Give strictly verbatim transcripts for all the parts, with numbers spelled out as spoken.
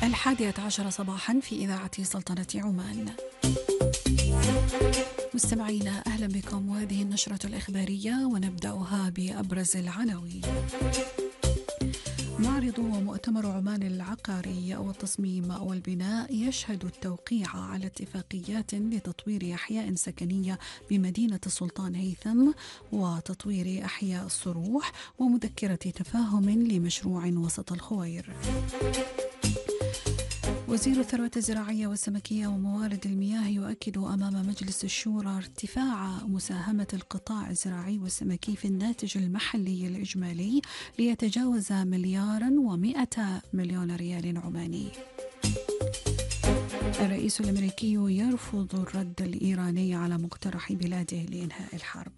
الحادية عشر صباحا في إذاعة سلطنة عمان. مستمعينا أهلا بكم، وهذه النشرة الإخبارية ونبدأها بأبرز العناوين. معرض ومؤتمر عمان العقاري والتصميم والبناء يشهد التوقيع على اتفاقيات لتطوير أحياء سكنية بمدينة السلطان هيثم وتطوير أحياء الصروح ومذكرة تفاهم لمشروع وسط الخوير. وزير الثروة الزراعية والسمكية وموارد المياه يؤكد أمام مجلس الشورى ارتفاع مساهمة القطاع الزراعي والسمكي في الناتج المحلي الإجمالي ليتجاوز مليارا ومئة مليون ريال عماني. الرئيس الأمريكي يرفض الرد الإيراني على مقترح بلاده لإنهاء الحرب.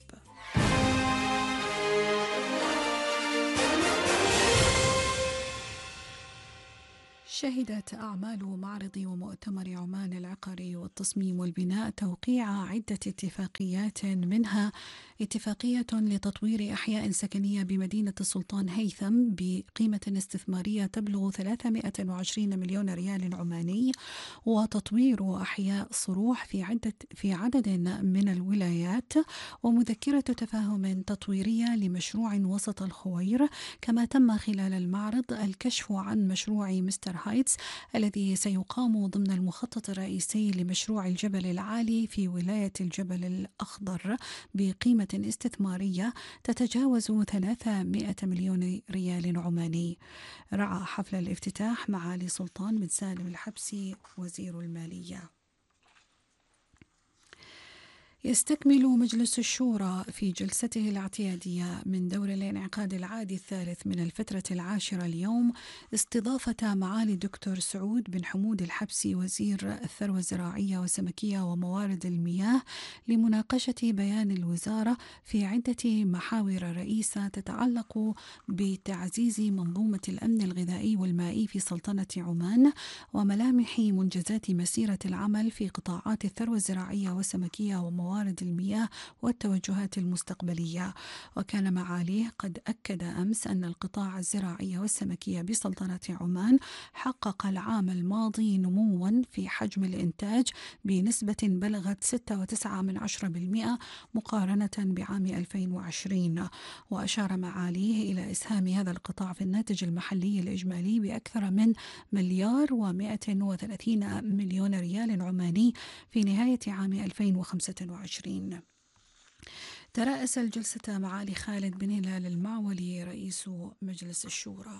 شهدت أعمال معرض ومؤتمر عمان العقاري والتصميم والبناء توقيع عدة اتفاقيات، منها اتفاقية لتطوير أحياء سكنية بمدينة السلطان هيثم بقيمة استثمارية تبلغ ثلاثمئة وعشرين مليون ريال عماني، وتطوير أحياء صروح في عدة في عدد من الولايات، ومذكرة تفاهم تطويرية لمشروع وسط الخوير. كما تم خلال المعرض الكشف عن مشروع مستر هايتس الذي سيقام ضمن المخطط الرئيسي لمشروع الجبل العالي في ولاية الجبل الأخضر بقيمة استثمارية تتجاوز ثلاثمئة مليون ريال عماني. رعى حفل الافتتاح معالي سلطان بن سالم الحبسي وزير المالية. يستكمل مجلس الشورى في جلسته الاعتيادية من دور الانعقاد العادي الثالث من الفترة العاشرة اليوم استضافة معالي الدكتور سعود بن حمود الحبسي وزير الثروة الزراعية والسمكية وموارد المياه لمناقشة بيان الوزارة في عدة محاور رئيسة تتعلق بتعزيز منظومة الأمن الغذائي والمائي في سلطنة عمان وملامح منجزات مسيرة العمل في قطاعات الثروة الزراعية والسمكية وموارد موارد المياه والتوجهات المستقبلية. وكان معاليه قد أكد أمس أن القطاع الزراعي والسمكية بسلطنة عمان حقق العام الماضي نموا في حجم الإنتاج بنسبة بلغت ستة وتسعة من عشرة بالمئة مقارنة بعام ألفين وعشرين. وأشار معاليه إلى إسهام هذا القطاع في الناتج المحلي الإجمالي بأكثر من مليار ومئة وثلاثين مليون ريال عماني في نهاية عام ألفين وخمسة وعشرين. ترأس الجلسة معالي خالد بن هلال المعولي رئيس مجلس الشورى.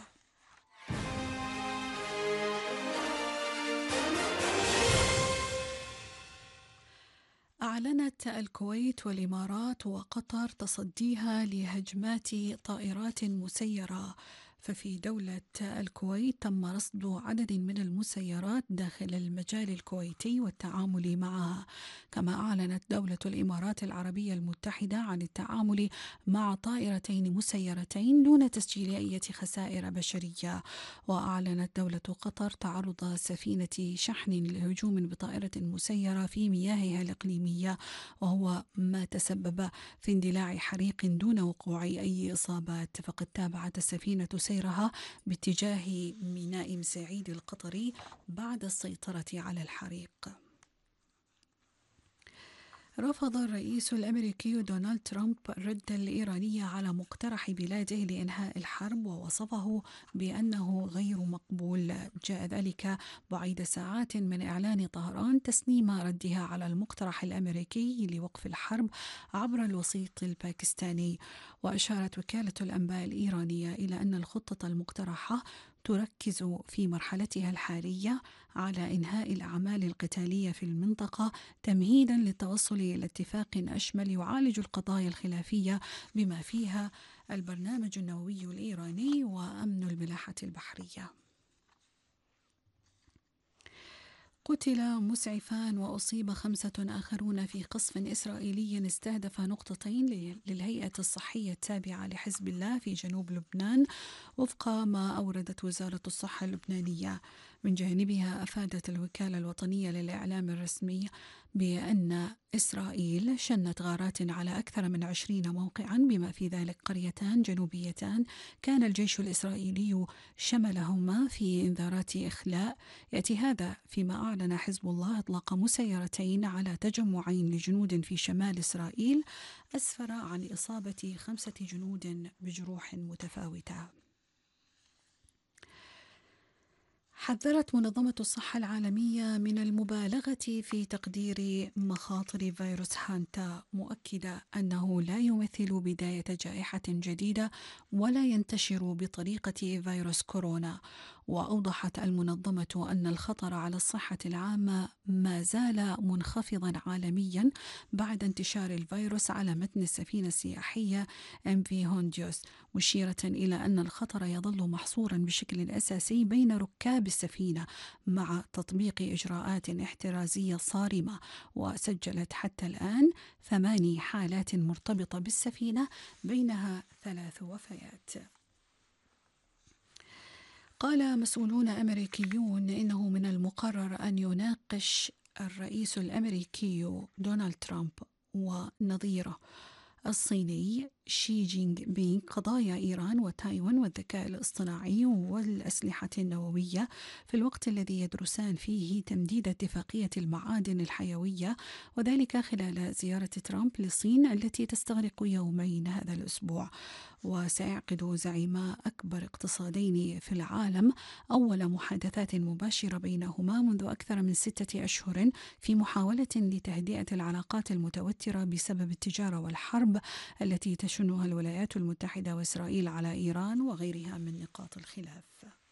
أعلنت الكويت والإمارات وقطر تصديها لهجمات طائرات مسيرة. ففي دولة الكويت تم رصد عدد من المسيرات داخل المجال الكويتي والتعامل معها. كما أعلنت دولة الإمارات العربية المتحدة عن التعامل مع طائرتين مسيرتين دون تسجيل أي خسائر بشرية. وأعلنت دولة قطر تعرض سفينة شحن لهجوم بطائرة مسيرة في مياهها الإقليمية، وهو ما تسبب في اندلاع حريق دون وقوع أي إصابات. فقد تابعت السفينة سيرها باتجاه ميناء مساعيد القطري بعد السيطرة على الحريق. رفض الرئيس الأمريكي دونالد ترامب الرد الإيراني على مقترح بلاده لإنهاء الحرب ووصفه بأنه غير مقبول. جاء ذلك بعد ساعات من إعلان طهران تسليم ردها على المقترح الأمريكي لوقف الحرب عبر الوسيط الباكستاني. وأشارت وكالة الأنباء الإيرانية إلى أن الخطة المقترحة تركز في مرحلتها الحالية على إنهاء الأعمال القتالية في المنطقة تمهيدا للتوصل إلى اتفاق أشمل يعالج القضايا الخلافية بما فيها البرنامج النووي الإيراني وأمن الملاحة البحرية. قتل مسعفان وأصيب خمسة آخرون في قصف إسرائيلي استهدف نقطتين للهيئة الصحية التابعة لحزب الله في جنوب لبنان، وفق ما أوردت وزارة الصحة اللبنانية. من جانبها أفادت الوكالة الوطنية للإعلام الرسمي بأن إسرائيل شنت غارات على أكثر من عشرين موقعا بما في ذلك قريتان جنوبيتان كان الجيش الإسرائيلي شملهما في إنذارات إخلاء. يأتي هذا فيما أعلن حزب الله إطلاق مسيرتين على تجمعين لجنود في شمال إسرائيل أسفر عن إصابة خمسة جنود بجروح متفاوتة. حذرت منظمة الصحة العالمية من المبالغة في تقدير مخاطر فيروس هانتا، مؤكدة أنه لا يمثل بداية جائحة جديدة ولا ينتشر بطريقة فيروس كورونا. وأوضحت المنظمة أن الخطر على الصحة العامة ما زال منخفضا عالميا بعد انتشار الفيروس على متن السفينة السياحية إم في هونديوس، مشيرة إلى أن الخطر يظل محصورا بشكل أساسي بين ركاب السفينة مع تطبيق إجراءات احترازية صارمة. وسجلت حتى الآن ثماني حالات مرتبطة بالسفينة بينها ثلاث وفيات. قال مسؤولون أمريكيون إنه من المقرر أن يناقش الرئيس الأمريكي دونالد ترامب ونظيره الصيني شي جينغ بينغ قضايا إيران وتايوان والذكاء الاصطناعي والأسلحة النووية، في الوقت الذي يدرسان فيه تمديد اتفاقية المعادن الحيوية، وذلك خلال زيارة ترامب للصين التي تستغرق يومين هذا الأسبوع. وسيعقد زعيما أكبر اقتصادين في العالم أول محادثات مباشرة بينهما منذ أكثر من ستة أشهر في محاولة لتهدئة العلاقات المتوترة بسبب التجارة والحرب التي تشنها الولايات المتحدة وإسرائيل على إيران وغيرها من نقاط الخلاف.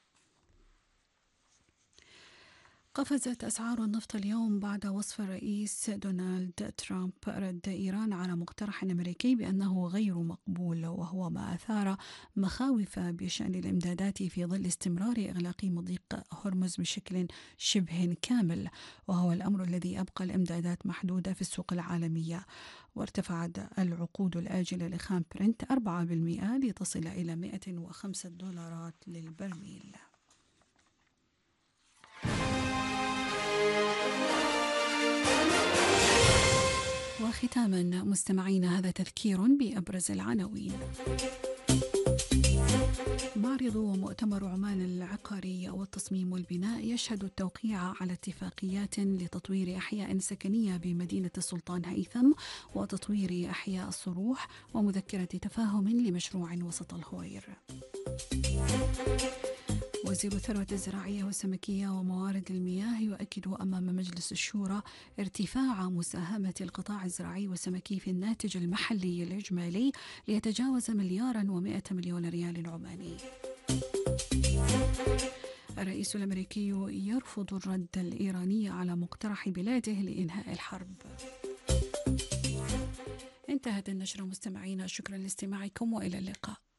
قفزت أسعار النفط اليوم بعد وصف الرئيس دونالد ترامب رد إيران على مقترح أمريكي بأنه غير مقبول، وهو ما أثار مخاوف بشأن الإمدادات في ظل استمرار إغلاق مضيق هرمز بشكل شبه كامل، وهو الأمر الذي أبقى الإمدادات محدودة في السوق العالمية. وارتفعت العقود الآجلة لخام برنت أربعة بالمئة لتصل إلى مئة وخمسة دولارات للبرميل. وختاما مستمعينا، هذا تذكير بأبرز العناوين. معرض ومؤتمر عمان العقاري والتصميم والبناء يشهد التوقيع على اتفاقيات لتطوير أحياء سكنية بمدينة السلطان هيثم وتطوير أحياء الصروح ومذكرة تفاهم لمشروع وسط الهوير. وزير الثروة الزراعية والسمكية وموارد المياه يؤكد أمام مجلس الشورى ارتفاع مساهمة القطاع الزراعي والسمكي في الناتج المحلي الإجمالي ليتجاوز مليارا ومئة مليون ريال عماني. الرئيس الأمريكي يرفض الرد الإيراني على مقترح بلاده لإنهاء الحرب. انتهت النشرة مستمعينا، شكرا لاستماعكم وإلى اللقاء.